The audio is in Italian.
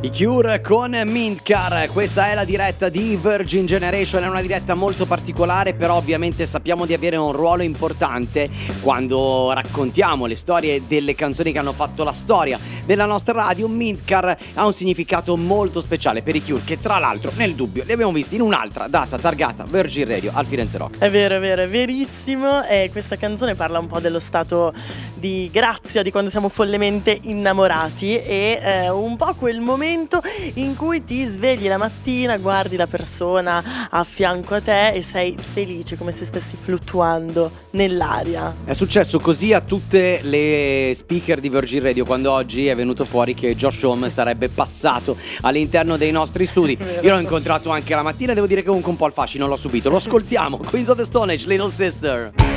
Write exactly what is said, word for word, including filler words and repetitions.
I Cure con Mintcar, questa è la diretta di Virgin Generation, è una diretta molto particolare, però ovviamente sappiamo di avere un ruolo importante quando raccontiamo le storie delle canzoni che hanno fatto la storia della nostra radio. Mintcar ha un significato molto speciale per i Cure, che tra l'altro nel dubbio li abbiamo visti in un'altra data targata Virgin Radio al Firenze Rocks. È vero, è vero, è verissimo, e questa canzone parla un po' dello stato di grazia, di quando siamo follemente innamorati, e eh, un po' quel momento in cui ti svegli la mattina, guardi la persona a fianco a te e sei felice, come se stessi fluttuando nell'aria. È successo così a tutte le speaker di Virgin Radio quando oggi è venuto fuori che Josh Homme sarebbe passato all'interno dei nostri studi. Io l'ho incontrato anche la mattina e devo dire che comunque un po' il fascino l'ho subito. Lo ascoltiamo, Queens of the Stone Age, Little Sister.